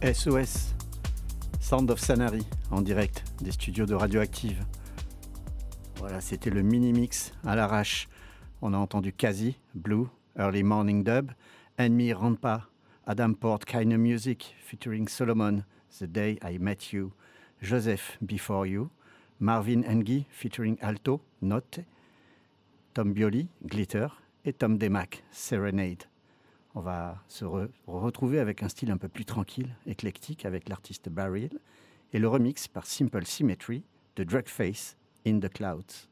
SOS, Sound of Sanary, en direct des studios de Radioactive. Voilà, c'était le mini-mix à l'arrache. On a entendu Kazi, Blue, Early Morning Dub, Enmi Rampa, Adam Port, Kind of Music, featuring Solomon, The Day I Met You, Joseph, Before You, Marvin Engi, featuring Alto, Note, Tom Bioli, Glitter, et Tom Demac, Serenade. On va se retrouver avec un style un peu plus tranquille, éclectique, avec l'artiste Barrel, et le remix par Simple Symmetry de Drugface, In the Clouds.